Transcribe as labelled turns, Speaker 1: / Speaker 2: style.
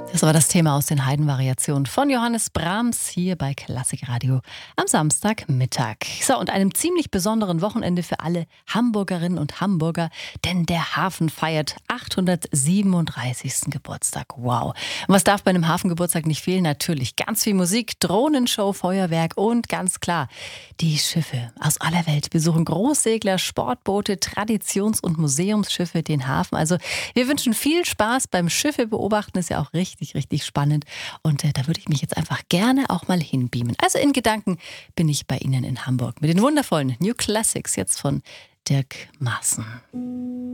Speaker 1: Das war das Thema aus den Haydn-Variationen von Johannes Brahms hier bei Klassikradio am Samstagmittag. So, und einem ziemlich besonderen Wochenende für alle Hamburgerinnen und Hamburger, denn der Hafen feiert 837. Geburtstag. Wow. Und was darf bei einem Hafengeburtstag nicht fehlen? Natürlich ganz viel Musik, Drohnenshow, Feuerwerk und ganz klar, die Schiffe aus aller Welt besuchen Großsegler, Sportboote, Traditions- und Museumsschiffe den Hafen. Also wir wünschen viel Spaß beim Schiffe beobachten, ist ja auch richtig spannend. Und da würde ich mich jetzt einfach gerne auch mal hinbeamen. Also in Gedanken bin ich bei Ihnen in Hamburg mit den wundervollen New Classics jetzt von Dirk Maaßen.